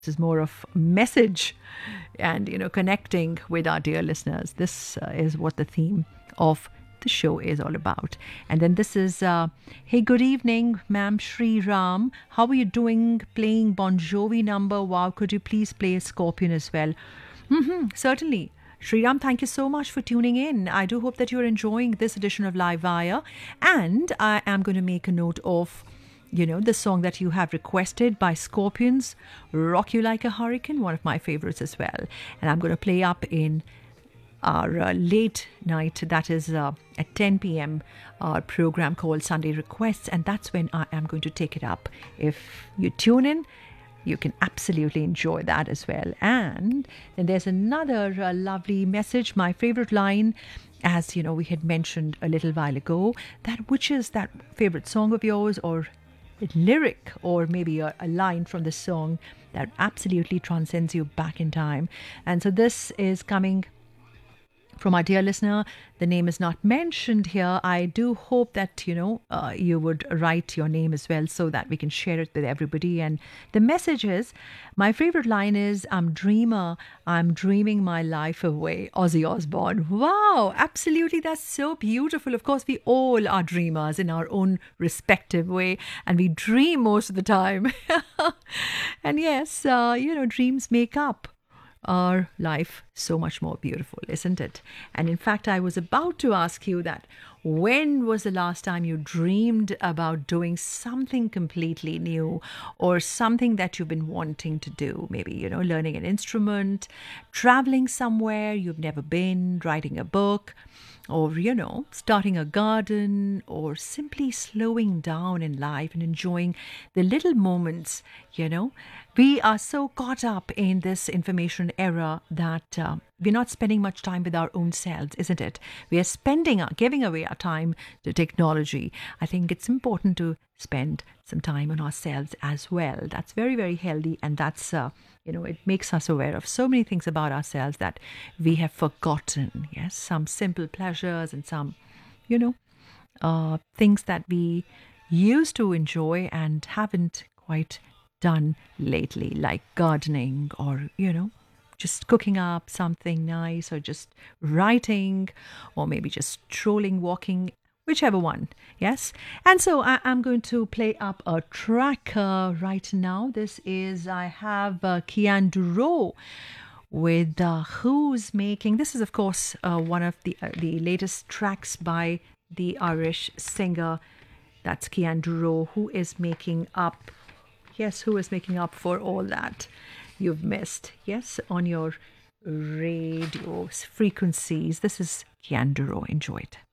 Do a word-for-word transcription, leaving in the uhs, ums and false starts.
This is more of message and, you know, connecting with our dear listeners. This uh, is what the theme of the show is all about. And then this is, uh, hey, good evening, ma'am Shri Ram. How are you doing? Playing Bon Jovi number. Wow, could you please play a Scorpion as well? Mm-hmm, certainly. Sriram, thank you so much for tuning in. I do hope that you're enjoying this edition of Live Wire. And I am going to make a note of, you know, the song that you have requested by Scorpions, Rock You Like a Hurricane, one of my favorites as well. And I'm going to play up in our uh, late night, that is uh, at ten p.m, our program called Sunday Requests. And that's when I am going to take it up. If you tune in, you can absolutely enjoy that as well. And then there's another uh, lovely message. My favorite line, as you know, we had mentioned a little while ago, that which is that favorite song of yours, or a lyric, or maybe a, a line from the song that absolutely transcends you back in time. And so this is coming from our dear listener. The name is not mentioned here. I do hope that, you know, uh, you would write your name as well so that we can share it with everybody. And the message is, my favorite line is, I'm dreamer, I'm dreaming my life away. Ozzy Osbourne. Wow, absolutely. That's so beautiful. Of course, we all are dreamers in our own respective way, and we dream most of the time. And yes, uh, you know, dreams make up our life so much more beautiful, isn't it? And in fact, I was about to ask you that, when was the last time you dreamed about doing something completely new, or something that you've been wanting to do? Maybe, you know, learning an instrument, traveling somewhere you've never been, writing a book, or, you know, starting a garden, or simply slowing down in life and enjoying the little moments, you know. We are so caught up in this information era that uh, we're not spending much time with our own selves, isn't it? We are spending, our, giving away our time to technology. I think it's important to spend some time on ourselves as well. That's very, very healthy, and that's, uh, you know, it makes us aware of so many things about ourselves that we have forgotten. Yes, some simple pleasures and some, you know, uh, things that we used to enjoy and haven't quite done lately, like gardening, or, you know, just cooking up something nice, or just writing, or maybe just strolling, walking, whichever one. Yes. And so I am going to play up a track uh, right now. This is, I have uh, Kian Duro with uh, Who's Making. This is, of course, uh, one of the uh, the latest tracks by the Irish singer. That's Kian Duro, who is making up Yes, who is making up for all that you've missed? Yes, on your radio frequencies. This is Kian Duro. Enjoy it.